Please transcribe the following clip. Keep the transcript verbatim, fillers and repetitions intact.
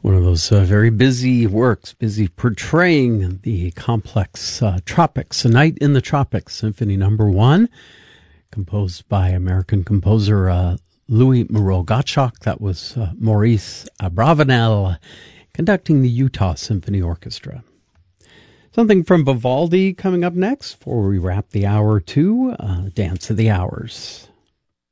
One of those uh, very busy works, busy portraying the complex uh, tropics. A Night in the Tropics, Symphony Number One, composed by American composer uh, Louis Moreau Gottschalk. That was uh, Maurice Abravanel conducting the Utah Symphony Orchestra. Something from Vivaldi coming up next before we wrap the hour two, uh, Dance of the Hours.